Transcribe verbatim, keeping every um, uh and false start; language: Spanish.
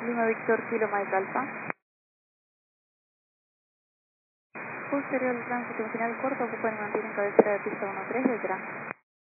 Lima Víctor Kilo Mike Alfa. Posterior al tránsito final corto, ocupan y mantienen cabecera de pista uno tres detrás.